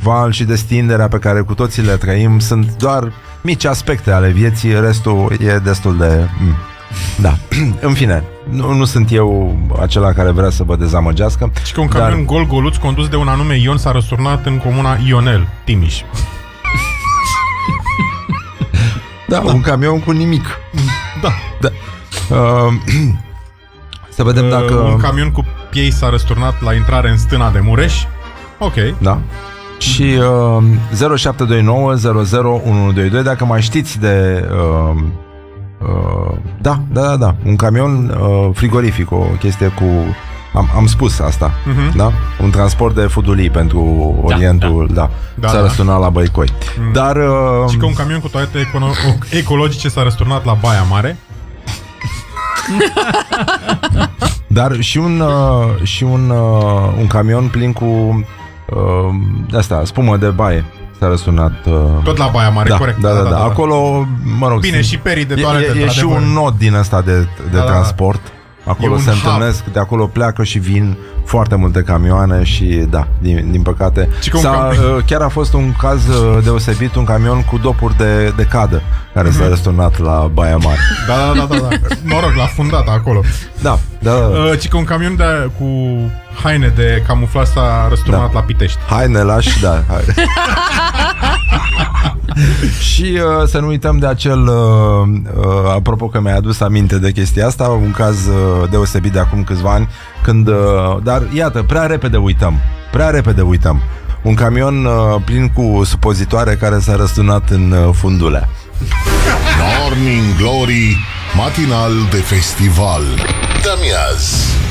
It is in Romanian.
festival și de stinderea pe care cu toții le trăim sunt doar mici aspecte ale vieții, restul e destul de... Da, în fine, nu sunt eu acela care vrea să vă dezamăgească. Și că un camion gol-goluț condus de un anume Ion s-a răsturnat în comuna Ionel, Timiș. Da, un camion cu nimic. Da. Să vedem dacă... Un camion cu piei s-a răsturnat la intrare în Stâna de Mureș. Ok. Da. Și 0729 001122, dacă mai știți de... Da, un camion frigorific, o chestie cu... Am spus asta, da? Un transport de fudulii pentru Orientul, s-a răsturnat la Băicoi. Dar... Și că un camion cu toalete ecologice s-a răsturnat la Baia Mare. Dar și un camion plin cu asta, spumă de baie s-a răsturnat. Tot la Baia Mare, corect. Da. Acolo, mă rog, bine, și perii de toalete. E și un nod din ăsta de transport. Acolo se întâlnesc, de acolo pleacă și vin foarte multe camioane și din păcate chiar a fost un caz deosebit, un camion cu dopuri de cadă care s-a răsturnat la Baia Mare. Da. Mă rog, l-a fundat acolo. Da. Ci că un camion cu haine de camuflaj s-a răsturnat la Pitești. Haine lași, da. Și să nu uităm de acel apropo că mi-ai adus aminte de chestia asta, un caz deosebit de acum câțiva ani, când dar iată, prea repede uităm. Un camion plin cu supozitoare care s-a răsturnat în Fundulea. Morning Glory, matinal de festival. Dă-mi azi.